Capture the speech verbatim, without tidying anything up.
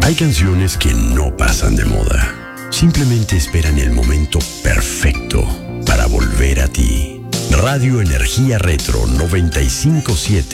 Hay canciones que no pasan de moda. Simplemente esperan el momento perfecto para volver a ti. Radio Energía Retro noventa y cinco punto siete